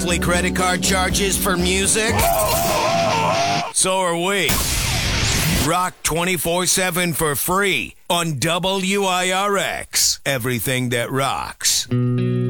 credit card charges for music? So are we. Rock 24/7 for free on WIRX. Everything that rocks.